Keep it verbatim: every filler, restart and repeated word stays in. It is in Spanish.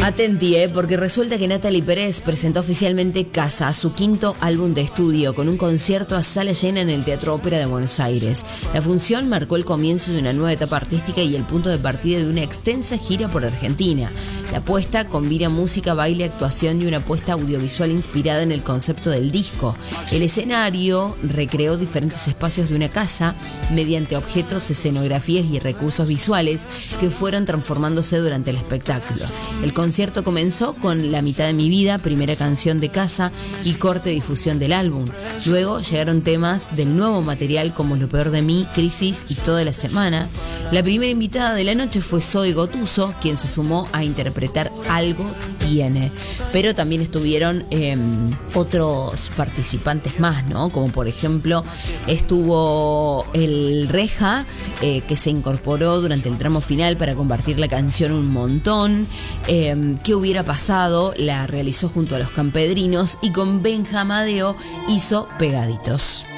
Atenti, eh, porque resulta que Natalie Pérez presentó oficialmente Casa, su quinto álbum de estudio, con un concierto a sala llena en el Teatro Ópera de Buenos Aires. La función marcó el comienzo de una nueva etapa artística y el punto de partida de una extensa gira por Argentina. La apuesta combina música, baile, actuación y una apuesta audiovisual inspirada en el concepto del disco. El escenario recreó diferentes espacios de una casa mediante objetos, escenografías y recursos visuales que fueron transformándose durante el espectáculo. El concierto comenzó con La mitad de mi vida, primera canción de Casa y corte de difusión del álbum. Luego llegaron temas del nuevo material como Lo peor de mí, Crisis y Toda la semana. La primera invitada de la noche fue Zoe Gotuso, quien se sumó a interpretar Algo tiene. Pero también estuvieron eh, otros participantes más, ¿no? Como por ejemplo estuvo el Reja, eh, que se incorporó durante el tramo final para compartir la canción Un montón. Eh, ¿Qué hubiera pasado? La realizó junto a los Campedrinos y con Benja Amadeo hizo Pegaditos.